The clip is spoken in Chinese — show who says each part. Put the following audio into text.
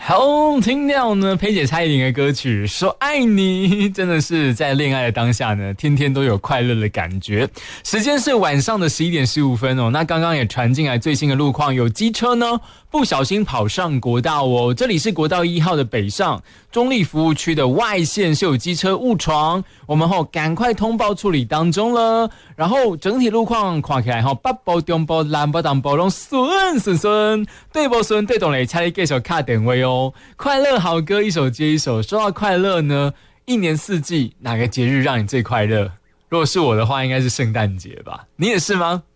Speaker 1: 好听到呢，裴姐蔡依林的歌曲说爱你，真的是在恋爱的当下呢，天天都有快乐的感觉。时间是晚上的11点15分哦。那刚刚也传进来最新的路况，有机车呢不小心跑上国道哦。这里是国道1号的北上中立服务区的外线是有机车误闯，我们赶快通报处理当中了。然后整体路况看起来北部、中部、南部、东部都顺，对不顺对懂嘞，请你继续卡电话哦。快乐好歌一首接一首，说到快乐呢，一年四季哪个节日让你最快乐？如果是我的话，应该是圣诞节吧？你也是吗？